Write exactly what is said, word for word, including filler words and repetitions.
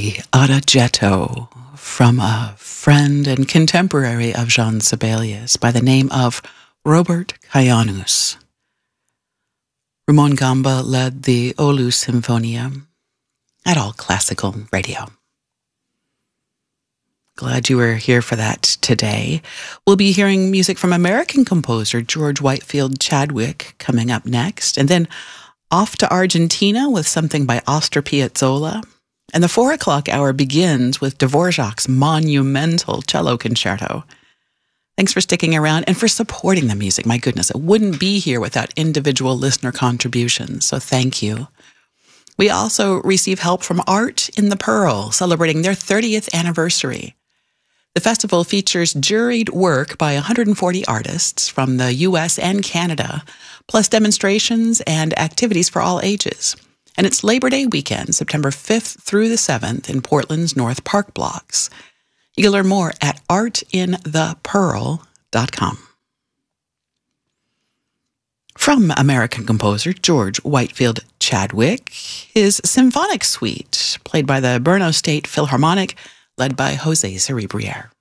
the Adagietto from a friend and contemporary of Jean Sibelius by the name of Robert Kajanus. Ramon Gamba led the Oulu Sinfonia at All Classical Radio. Glad you were here for that today. We'll be hearing music from American composer George Whitefield Chadwick coming up next, and then off to Argentina with something by Astor Piazzolla. And the four o'clock hour begins with Dvorak's monumental cello concerto. Thanks for sticking around and for supporting the music. My goodness, it wouldn't be here without individual listener contributions, so thank you. We also receive help from Art in the Pearl, celebrating their thirtieth anniversary. The festival features juried work by one hundred forty artists from the U S and Canada, plus demonstrations and activities for all ages. And it's Labor Day weekend, September fifth through the seventh in Portland's North Park blocks. You can learn more at art in the pearl dot com. From American composer George Whitefield Chadwick, his symphonic suite, played by the Brno State Philharmonic, led by Jose Cerebriere.